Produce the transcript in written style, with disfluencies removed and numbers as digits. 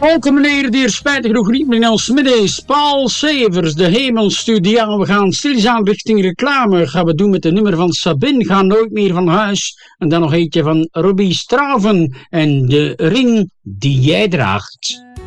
Ook meneer die er spijtig genoeg niet meer in ons midden is. Paul Severs, de Hemelstudio. We gaan stilizaan richting reclame. Gaan we doen met de nummer van Sabine. Ga nooit meer van huis. En dan nog eentje van Robbie Straven. En de ring die jij draagt.